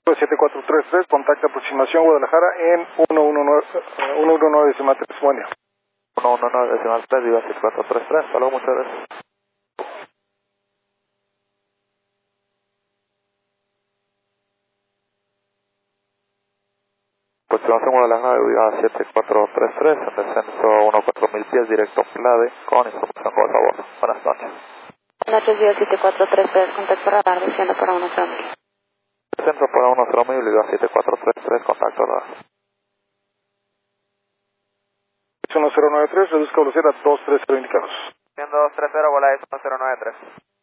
7433, contacta aproximación Guadalajara en 119.3, buen día. 119.3, diga 7433, hasta luego, muchas gracias. Aproximación Guadalajara, diga 7433, en descenso 14000 pies, directo Plade, con información por favor. Buenas noches. Buenas noches, diga 7433, contacto radar, desciendo para 10000. Centro para 10000, diga 7433, contacto radar. 1093, reduzca velocidad a 230 indicados. 230, bola es 1093.